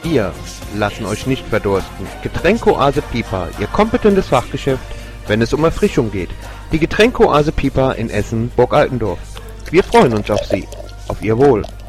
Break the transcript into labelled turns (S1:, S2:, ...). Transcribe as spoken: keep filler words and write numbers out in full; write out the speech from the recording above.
S1: Wir lassen euch nicht verdursten. Getränkoase Pipa, Ihr kompetentes Fachgeschäft, wenn es um Erfrischung geht. Die Getränkoase Pipa in Essen, Burg Altendorf. Wir freuen uns auf Sie. Auf Ihr Wohl.